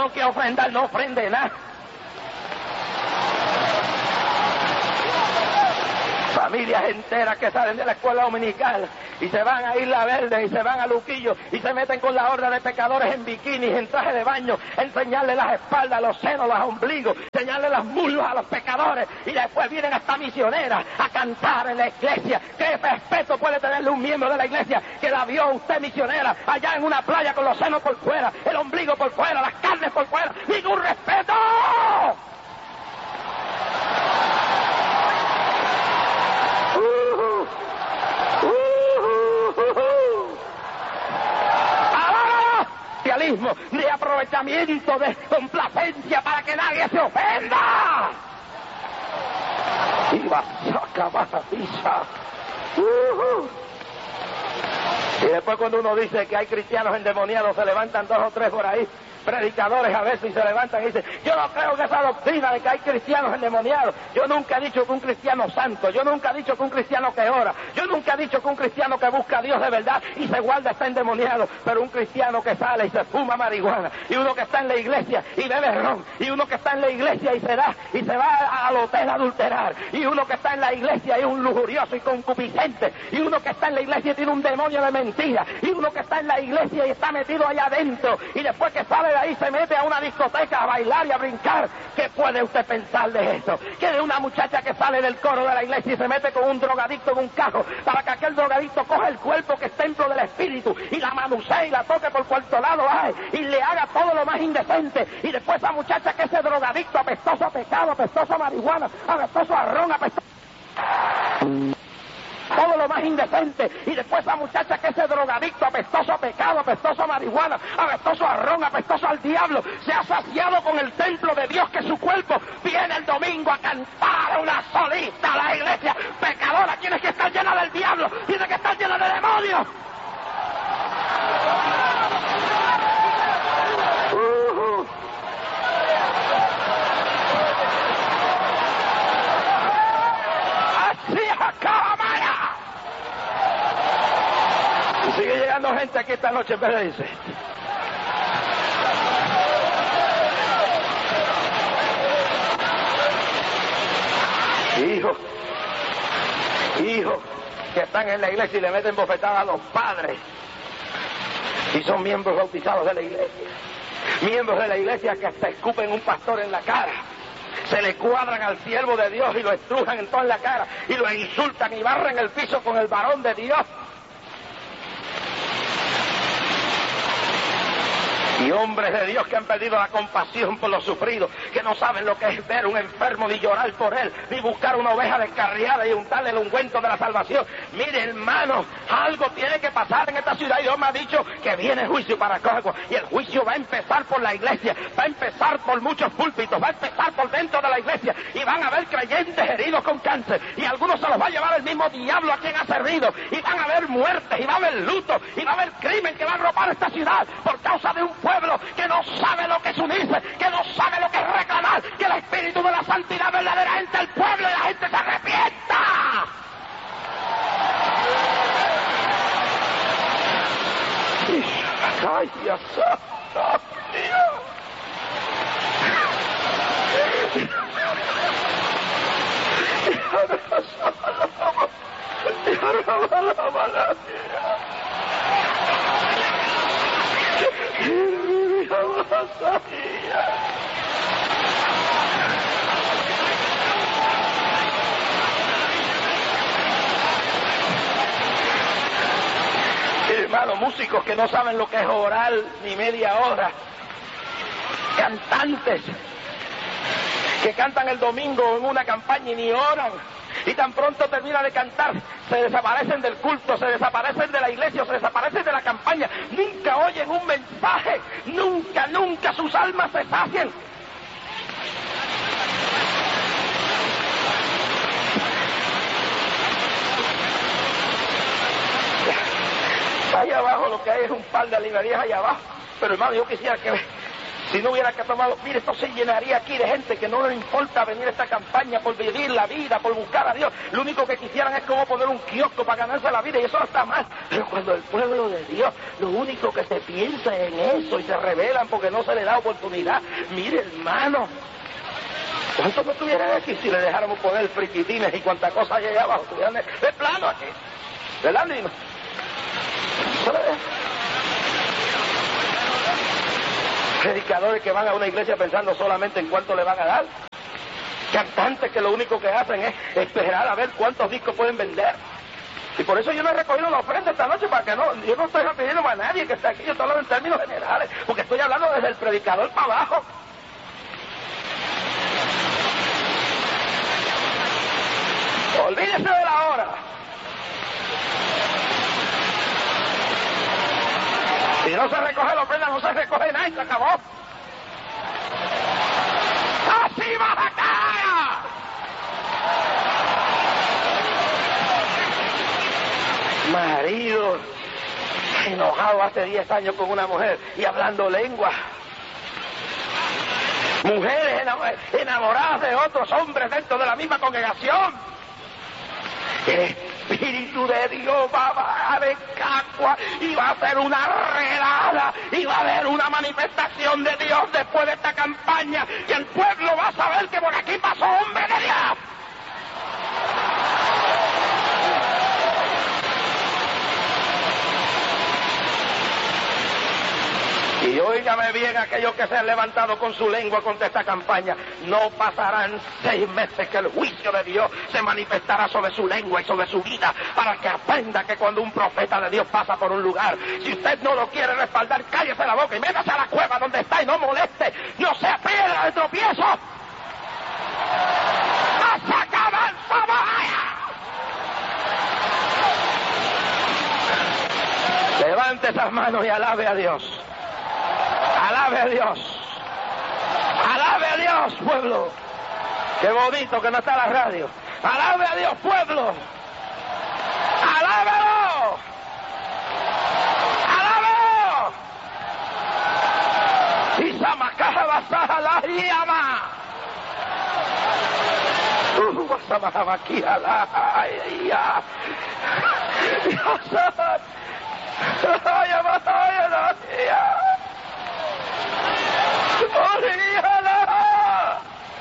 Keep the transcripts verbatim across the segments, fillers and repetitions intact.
tengo que ofrendar, no ofrende nada. Familias enteras que salen de la escuela dominical y se van a Isla Verde y se van a Luquillo y se meten con la horda de pecadores en bikinis, en traje de baño, enseñarle las espaldas, los senos, los ombligos, enseñarle las muslos a los pecadores, y después vienen hasta misioneras a cantar en la iglesia. ¿Qué respeto puede tenerle un miembro de la iglesia que la vio usted misionera allá en una playa con los senos por fuera, el ombligo por fuera, las carnes por fuera? ¡Ningún respeto! De aprovechamiento, de complacencia para que nadie se ofenda. Y vas a acabar pisa. Uh-huh. Y después cuando uno dice que hay cristianos endemoniados, se levantan dos o tres por ahí, predicadores a veces, y se levantan y dicen: yo no creo que esa doctrina de que hay cristianos endemoniados. Yo nunca he dicho que un cristiano santo, yo nunca he dicho que un cristiano que ora, yo nunca he dicho que un cristiano que busca a Dios de verdad y se guarda está endemoniado, pero un cristiano que sale y se fuma marihuana, y uno que está en la iglesia y bebe ron, y uno que está en la iglesia y se da y se va al hotel a adulterar, y uno que está en la iglesia y es un lujurioso y concupiscente, y uno que está en la iglesia y tiene un demonio de mentira, y uno que está en la iglesia y está metido allá adentro, y después que sale de ahí se mete a una discoteca a bailar y a brincar. ¿Qué puede usted pensar de eso? Que de una muchacha que sale del coro de la iglesia y se mete con un drogadicto en un carro para que aquel drogadicto coja el cuerpo que es templo del espíritu y la manusee y la toque por cuarto lado ay, y le haga todo lo más indecente, y después esa muchacha que ese drogadicto apestoso a pecado, apestoso a marihuana, apestoso a ron, apestoso todo lo más indecente, y después esa muchacha que ese drogadicto apestoso a pecado, apestoso a marihuana, apestoso a ron, apestoso al diablo, se ha saciado con el templo de Dios que es su cuerpo, viene el domingo a cantar una solista a la iglesia pecadora. Tiene que estar llena del diablo, tiene que estar llena de demonios. Uh-huh. Así acaba. Sigue llegando gente aquí esta noche, pero dice: hijos, hijos que están en la iglesia y le meten bofetadas a los padres y son miembros bautizados de la iglesia, miembros de la iglesia que hasta escupen un pastor en la cara, se le cuadran al siervo de Dios y lo estrujan en toda la cara y lo insultan y barren el piso con el varón de Dios. Y hombres de Dios que han perdido la compasión por los sufridos, que no saben lo que es ver un enfermo ni llorar por él, ni buscar una oveja descarriada y untarle el ungüento de la salvación. Mire, hermano, algo tiene que pasar en esta ciudad, y Dios me ha dicho que viene juicio para Cagua, y el juicio va a empezar por la iglesia, va a empezar por muchos púlpitos, va a empezar por dentro de la iglesia, y van a haber creyentes heridos con cáncer, y algunos se los va a llevar el mismo diablo a quien ha servido, y van a haber muertes, y va a haber luto, y va a haber crimen que va a arropar esta ciudad por causa de un pueblo que no sabe lo que es unirse, que no sabe lo que es reclamar, que el espíritu de la santidad verdadera entre el pueblo y la gente se arrepienta. ¡Ay, Dios! Hermanos, músicos que no saben lo que es orar ni media hora, cantantes que cantan el domingo en una campaña y ni oran, y tan pronto termina de cantar se desaparecen del culto, se desaparecen de la iglesia, se desaparecen de la campaña, nunca oyen un mensaje, nunca, nunca sus almas se sacian. Allá abajo lo que hay es un par de librerías allá abajo, pero hermano, yo quisiera que Si no hubiera que tomado, mire, esto se llenaría aquí de gente que no le importa venir a esta campaña por vivir la vida, por buscar a Dios. Lo único que quisieran es como poner un kiosco para ganarse la vida, y eso no está mal. Pero cuando el pueblo de Dios, lo único que se piensa en eso y se rebelan porque no se le da oportunidad. Mire, hermano, ¿cuántos no estuvieran aquí si le dejáramos poner friquitines y cuánta cosa hay allá abajo? Estuvieran de, de plano aquí, ¿verdad, Nino? Predicadores que van a una iglesia pensando solamente en cuánto le van a dar. Cantantes que lo único que hacen es esperar a ver cuántos discos pueden vender. Y por eso yo no he recogido la ofrenda esta noche, para que no, yo no estoy pidiendo a nadie que esté aquí, yo estoy hablando en términos generales, porque estoy hablando desde el predicador para abajo. Olvídese de la hora. Si no se recoge la ofrenda, no se recoge nada y se acabó. ¡Así vas a caer! Marido enojado hace diez años con una mujer y hablando lengua. Mujeres enamoradas de otros hombres dentro de la misma congregación. El Espíritu de Dios va a bajar en Cacua y va a hacer una redada y va a haber una manifestación de Dios después de esta campaña, y el pueblo va a saber que por aquí pasó hombre de Dios. Y óigame bien, aquellos que se han levantado con su lengua contra esta campaña, no pasarán seis meses que el juicio de Dios se manifestará sobre su lengua y sobre su vida, para que aprenda que cuando un profeta de Dios pasa por un lugar, si usted no lo quiere respaldar, cállese la boca y métase a la cueva donde está y no moleste, no sea piedra de tropiezo. Levante esas manos y alabe a Dios. Alabe a Dios. Alabe a Dios, pueblo. Qué bonito que no está la radio. Alabe a Dios, pueblo. Alábelo. Alábelo. Y Samacaja basaja la llama. Uh, basamaja maquia la ya. Ay, ay, ay, ay. ¡Oríala!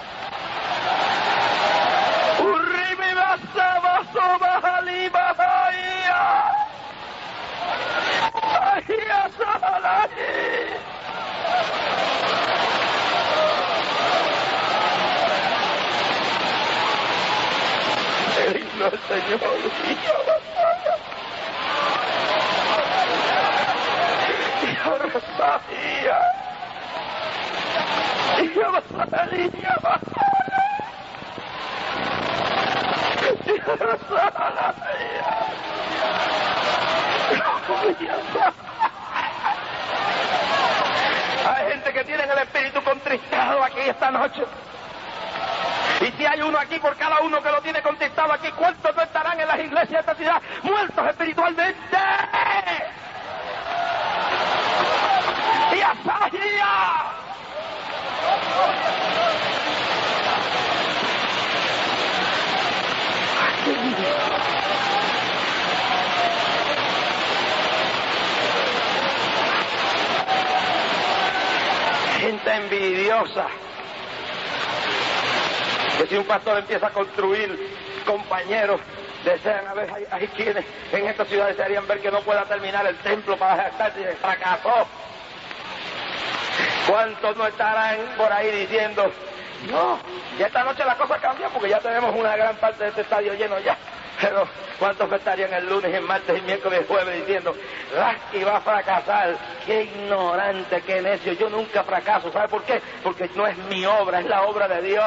¡Urrimi basaba soba halima haya! ¡Ahia sahalahi! El himno del Señor, y ahora sabía. ¡Ya basta, niña, basta! ¡Ya basta! Hay gente que tiene el espíritu contristado aquí esta noche. Y si hay uno aquí por cada uno que lo tiene contristado aquí, ¿cuántos no estarán en las iglesias de esta ciudad muertos espiritualmente? ¡Y asagía! Gente envidiosa, que si un pastor empieza a construir, compañeros desean, a ver, hay, hay quienes en esta ciudad desearían ver que no pueda terminar el templo para jactarse, fracasó. ¿Cuántos no estarán por ahí diciendo, no, ya esta noche la cosa cambia porque ya tenemos una gran parte de este estadio lleno ya? Pero ¿cuántos estarían el lunes, el martes, el miércoles, el jueves diciendo, Rasky va a fracasar? ¡Qué ignorante, qué necio! Yo nunca fracaso. ¿Sabe por qué? Porque no es mi obra, es la obra de Dios.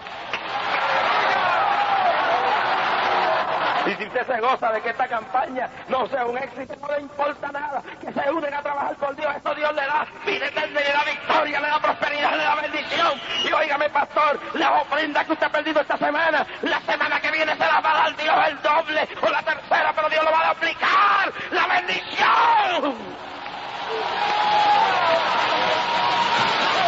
Y si usted se goza de que esta campaña no sea un éxito, no le importa nada, que se unen a trabajar por Dios, eso Dios le da vida eterna, le da victoria, le da prosperidad, le da bendición. Y óigame, pastor, la ofrenda que usted ha perdido esta semana, la semana que viene se la va a dar Dios el doble, o la tercera, pero Dios lo va a aplicar, la bendición.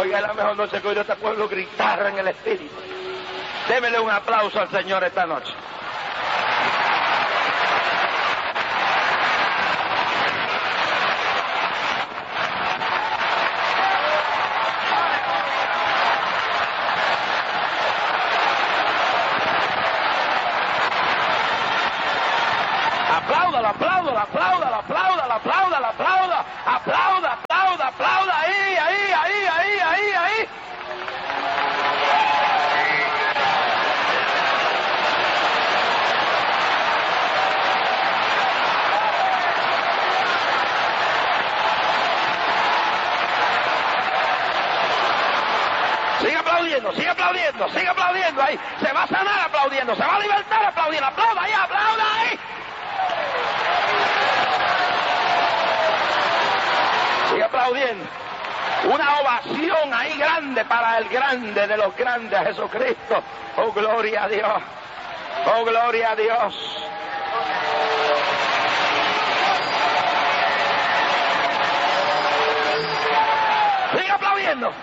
Oiga, es la mejor noche que oído este pueblo gritar en el espíritu. Démele un aplauso al Señor esta noche. Apláudalo, apláudalo, apláudalo, apláudalo, apláudalo, aplauda, aplauda, aplauda, aplauda, ahí, ahí, ahí, ahí, ahí, ahí. Sigue aplaudiendo, sigue aplaudiendo, sigue aplaudiendo ahí. Se va a sanar aplaudiendo, se va a libertar aplaudiendo, aplauda ahí, aplauda ahí. Sigue aplaudiendo. Una ovación ahí grande para el grande de los grandes, Jesucristo. Oh, gloria a Dios. Oh, gloria a Dios. Sigue aplaudiendo.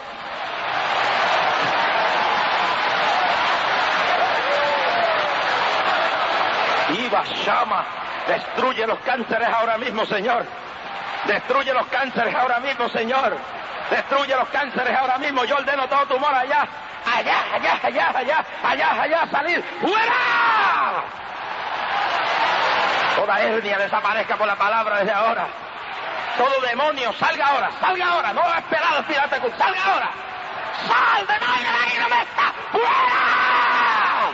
Iba, llama, destruye los cánceres ahora mismo, Señor. Destruye los cánceres ahora mismo, Señor. Destruye los cánceres ahora mismo. Yo ordeno todo tumor allá. Allá, allá, allá, allá, allá, allá, salir. ¡Fuera! Toda hernia desaparezca por la palabra desde ahora. Todo demonio, salga ahora, salga ahora. No ha esperado, espírate, salga ahora. ¡Sal, demonio, de ahí no me está! ¡Fuera!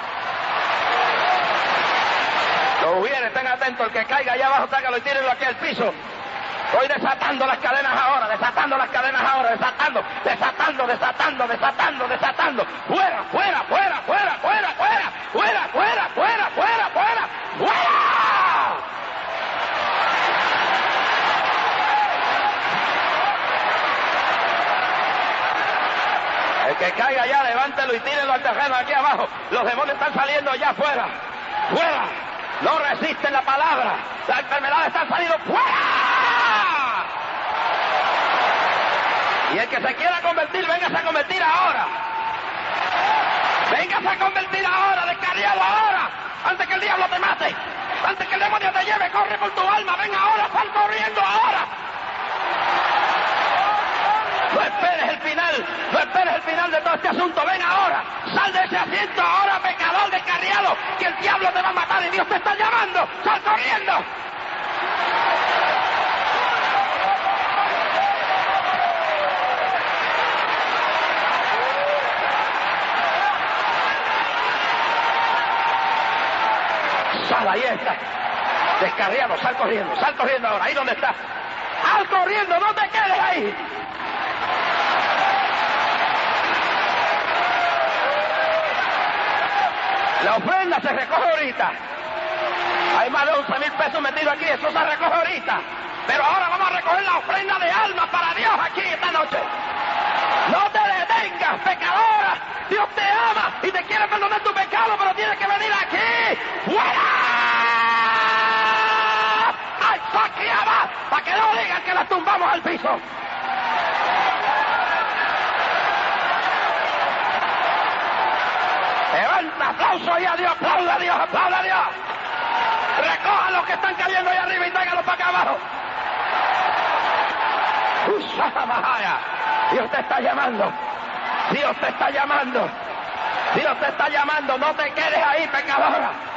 Los ujieres, estén atentos. El que caiga allá abajo, sácalo y tírenlo aquí al piso. Estoy desatando las cadenas ahora, desatando las cadenas ahora, desatando, desatando, desatando, desatando, desatando. Fuera, fuera, fuera, fuera, fuera, fuera, fuera, fuera, fuera, fuera, fuera, fuera. El que caiga allá, levántelo y tírenlo al terreno aquí abajo. Los demonios están saliendo allá afuera. Fuera. No resisten la palabra. Las enfermedades están saliendo fuera. Y el que se quiera convertir, véngase a convertir ahora. Véngase a convertir ahora, descarriado ahora. Antes que el diablo te mate. Antes que el demonio te lleve, corre por tu alma. Ven ahora, sal corriendo ahora. No esperes el final, no esperes el final de todo este asunto. Ven ahora, sal de ese asiento ahora, pecador descarriado, que el diablo te va a matar y Dios te está llamando. Sal corriendo. Sal, ahí está. Descarriado, sal corriendo, sal corriendo ahora, ahí donde está. Sal corriendo, no te quedes ahí. La ofrenda se recoge ahorita. Hay más de once mil pesos metidos aquí, eso se recoge ahorita. Pero ahora vamos a recoger la ofrenda de alma para Dios aquí esta noche. No te detengas, pecadora. Dios te ama y te quiere perdonar tu pecado, pero tienes que venir aquí. ¡Fuera! ¡Al saqueaba! Para que no digan que la tumbamos al piso. Levanta, aplauso ahí a Dios, aplauda a Dios, aplauda a Dios. Recoja los que están cayendo ahí arriba y tráiganlos para acá abajo. Dios te está llamando. Dios te está llamando. Dios te está llamando. No te quedes ahí, pecadora.